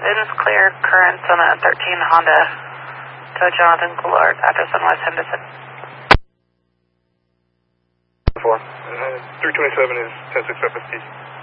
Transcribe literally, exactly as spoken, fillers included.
Winds clear, currents on a thirteen Honda to Jonathan Goulart, address on West Henderson. four. Uh, three twenty-seven is ten six F S T.